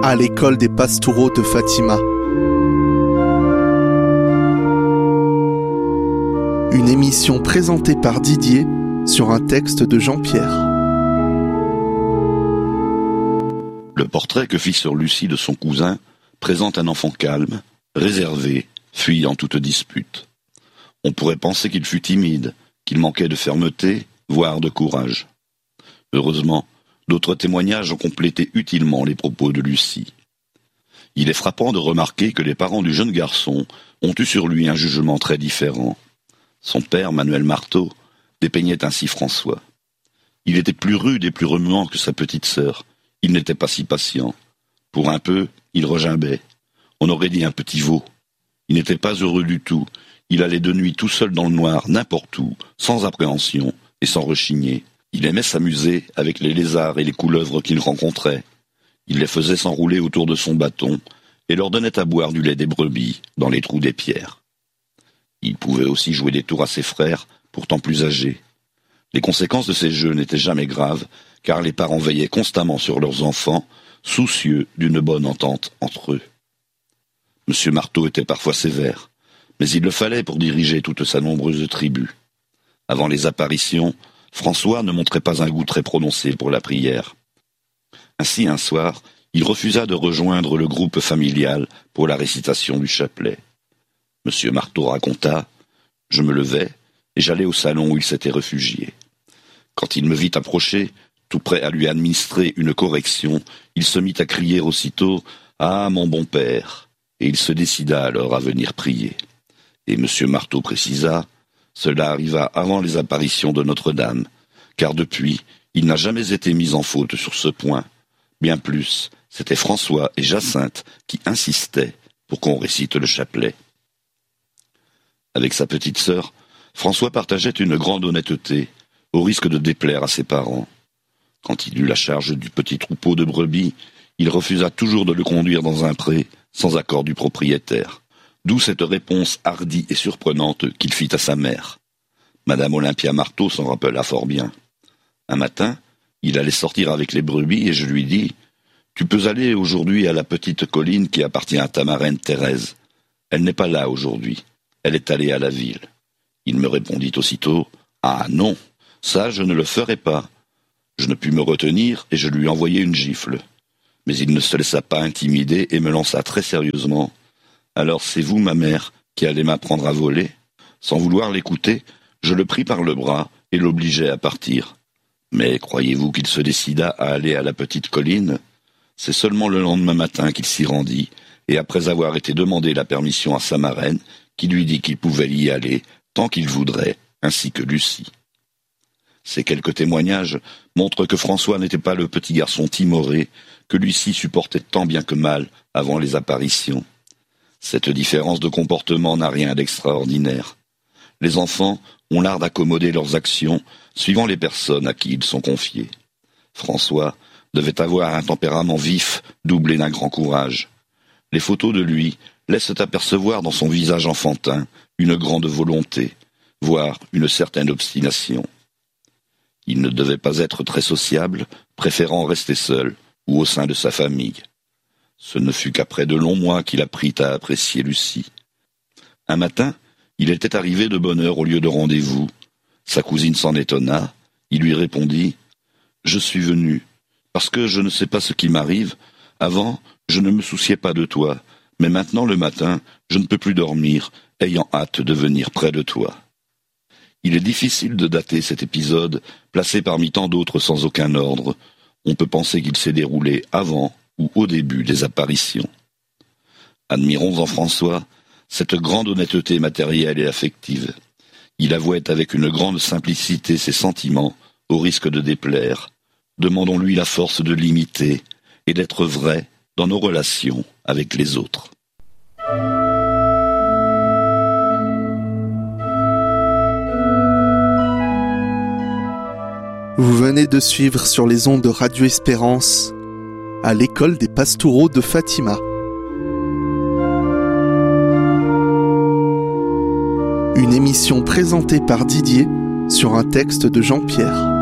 à l'école des Pastoureaux de Fatima. Une émission présentée par Didier sur un texte de Jean-Pierre. Le portrait que fit sur Lucie de son cousin présente un enfant calme, réservé, fuyant toute dispute. On pourrait penser qu'il fut timide, qu'il manquait de fermeté, voire de courage. Heureusement, d'autres témoignages ont complété utilement les propos de Lucie. Il est frappant de remarquer que les parents du jeune garçon ont eu sur lui un jugement très différent. Son père, Manuel Marteau, dépeignait ainsi François. Il était plus rude et plus remuant que sa petite sœur. Il n'était pas si patient. Pour un peu, il regimbait. On aurait dit un petit veau. Il n'était pas heureux du tout. Il allait de nuit tout seul dans le noir, n'importe où, sans appréhension et sans rechigner. Il aimait s'amuser avec les lézards et les couleuvres qu'il rencontrait. Il les faisait s'enrouler autour de son bâton et leur donnait à boire du lait des brebis dans les trous des pierres. Il pouvait aussi jouer des tours à ses frères, pourtant plus âgés. Les conséquences de ces jeux n'étaient jamais graves, car les parents veillaient constamment sur leurs enfants, soucieux d'une bonne entente entre eux. Monsieur Marteau était parfois sévère, mais il le fallait pour diriger toute sa nombreuse tribu. Avant les apparitions, François ne montrait pas un goût très prononcé pour la prière. Ainsi, un soir, il refusa de rejoindre le groupe familial pour la récitation du chapelet. Monsieur Marteau raconta « Je me levai et j'allai au salon où il s'était réfugié. Quand il me vit approcher, tout prêt à lui administrer une correction, il se mit à crier aussitôt « Ah, mon bon père !» et il se décida alors à venir prier. Et monsieur Marteau précisa « Cela arriva avant les apparitions de Notre-Dame, car depuis, il n'a jamais été mis en faute sur ce point. Bien plus, c'était François et Jacinthe qui insistaient pour qu'on récite le chapelet. » Avec sa petite sœur, François partageait une grande honnêteté, au risque de déplaire à ses parents. Quand il eut la charge du petit troupeau de brebis, il refusa toujours de le conduire dans un pré, sans accord du propriétaire. D'où cette réponse hardie et surprenante qu'il fit à sa mère. Madame Olympia Marteau s'en rappela fort bien. Un matin, il allait sortir avec les brebis et je lui dis « Tu peux aller aujourd'hui à la petite colline qui appartient à ta marraine Thérèse. Elle n'est pas là aujourd'hui. Elle est allée à la ville. » Il me répondit aussitôt « Ah non, ça je ne le ferai pas. » Je ne pus me retenir et je lui envoyai une gifle. Mais il ne se laissa pas intimider et me lança très sérieusement « Alors c'est vous, ma mère, qui allez m'apprendre à voler ?» Sans vouloir l'écouter, je le pris par le bras et l'obligeai à partir. Mais croyez-vous qu'il se décida à aller à la petite colline ? C'est seulement le lendemain matin qu'il s'y rendit, et après avoir été demandé la permission à sa marraine, qui lui dit qu'il pouvait y aller tant qu'il voudrait, ainsi que Lucie. Ces quelques témoignages montrent que François n'était pas le petit garçon timoré que Lucie supportait tant bien que mal avant les apparitions. Cette différence de comportement n'a rien d'extraordinaire. Les enfants ont l'art d'accommoder leurs actions suivant les personnes à qui ils sont confiés. François devait avoir un tempérament vif doublé d'un grand courage. Les photos de lui laissent apercevoir dans son visage enfantin une grande volonté, voire une certaine obstination. Il ne devait pas être très sociable, préférant rester seul ou au sein de sa famille. Ce ne fut qu'après de longs mois qu'il apprit à apprécier Lucie. Un matin, il était arrivé de bonne heure au lieu de rendez-vous. Sa cousine s'en étonna. Il lui répondit « Je suis venu, parce que je ne sais pas ce qui m'arrive. Avant, je ne me souciais pas de toi, mais maintenant le matin, je ne peux plus dormir, ayant hâte de venir près de toi. » Il est difficile de dater cet épisode, placé parmi tant d'autres sans aucun ordre. On peut penser qu'il s'est déroulé avant ou au début des apparitions. Admirons en François cette grande honnêteté matérielle et affective. Il avouait avec une grande simplicité ses sentiments, au risque de déplaire. Demandons-lui la force de l'imiter et d'être vrai dans nos relations avec les autres. Vous venez de suivre sur les ondes de Radio Espérance à l'école des Pastoureaux de Fatima. Une émission présentée par Didier sur un texte de Jean-Pierre.